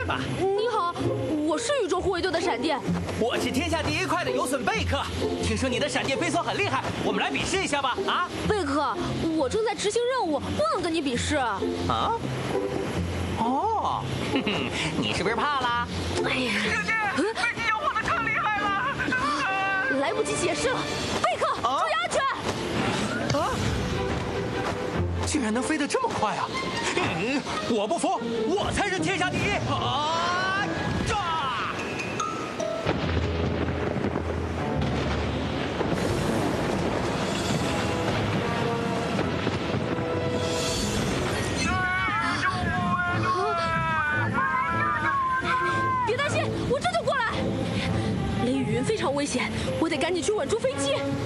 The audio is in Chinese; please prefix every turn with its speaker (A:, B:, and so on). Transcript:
A: 吧。
B: 你好，我是宇宙护卫队的闪电。
A: 我是天下第一快的游隼贝克，听说你的闪电飞梭很厉害，我们来比试一下吧。啊，
B: 贝克，我正在执行任务，不能跟你比试。
A: 啊？哦，哼哼，你是不是怕啦？
B: 哎呀，
C: 姐姐，飞机摇晃的太厉害了！
B: 来不及解释了，贝克，注意安全！
A: 啊！竟然能飞得这么快啊！我不服，我才是天下第一！啊！炸！
B: 别担心，我这就过来。雷雨云非常危险，我得赶紧去稳住飞机。